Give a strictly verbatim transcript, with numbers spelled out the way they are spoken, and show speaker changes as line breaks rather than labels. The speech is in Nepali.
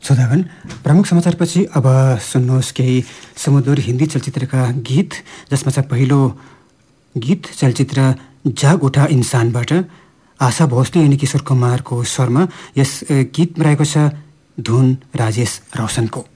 श्रोतागण, प्रमुख समाचारपछि अब सुन्नुहोस् केही सुमधुर हिन्दी चलचित्रका गीत, जसमा चाहिँ पहिलो गीत चलचित्र जाग उठा इन्सानबाट आशा भोसले अनि किशोर कुमारको स्वरमा यस गीतमा रहेको छ धुन राजेश रोशनको।